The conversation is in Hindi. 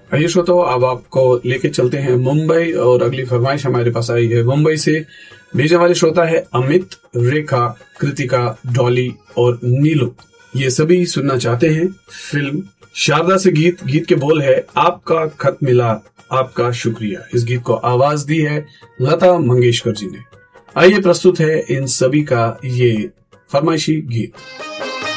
आइए श्रोताओं, अब आपको लेके चलते हैं मुंबई और अगली फरमाइश हमारे पास आई है मुंबई से। भेजने वाले श्रोता है अमित, रेखा, कृतिका, डॉली और नीलू। ये सभी सुनना चाहते हैं फिल्म शारदा से गीत के बोल है आपका खत मिला आपका शुक्रिया। इस गीत को आवाज दी है लता मंगेशकर जी ने। आइए प्रस्तुत है इन सभी का ये फरमाइशी गीत।